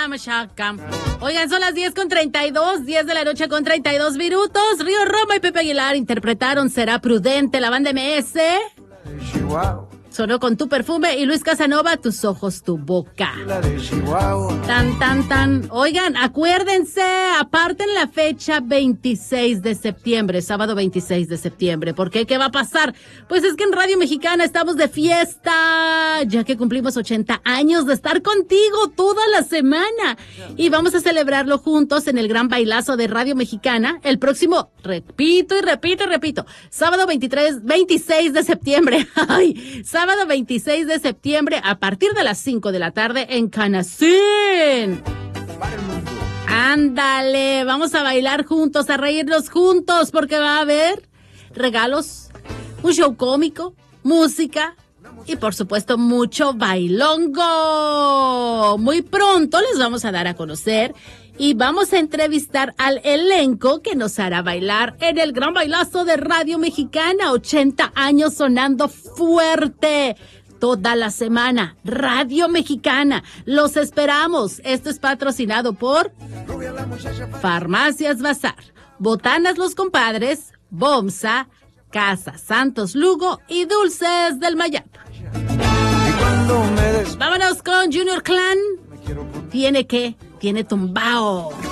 Machaca. Oigan, son las 10:32, 10 de la noche con 32 minutos. Río Roma y Pepe Aguilar interpretaron Será Prudente, la banda MS. Sonó con Tu Perfume y Luis Casanova, Tus Ojos, Tu Boca. Tan. Oigan, acuérdense, aparten la fecha 26 de septiembre, sábado 26 de septiembre. ¿Por qué? ¿Qué va a pasar? Pues es que en Radio Mexicana estamos de fiesta, ya que cumplimos 80 años de estar contigo toda la semana. Y vamos a celebrarlo juntos en el gran bailazo de Radio Mexicana el próximo, repito, sábado 26 de septiembre. Ay, sábado 26 de septiembre a partir de las 5 de la tarde en Canacín. Ándale, vamos a bailar juntos, a reírnos juntos, porque va a haber regalos, un show cómico, música y por supuesto mucho bailongo. Muy pronto les vamos a dar a conocer y vamos a entrevistar al elenco que nos hará bailar en el gran bailazo de Radio Mexicana. 80 años sonando fuerte toda la semana. Radio Mexicana, los esperamos. Esto es patrocinado por Farmacias Bazar, Botanas Los Compadres, Bomsa, Casa Santos Lugo y Dulces del Mayap. Vámonos con Junior Clan. Tiene tumbao.